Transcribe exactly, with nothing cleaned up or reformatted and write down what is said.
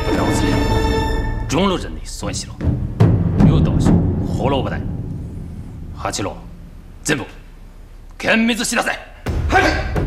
到此以后，中路阵地损失了，有道是胡萝卜代。八七郎、全部、厳密しなさい。はい。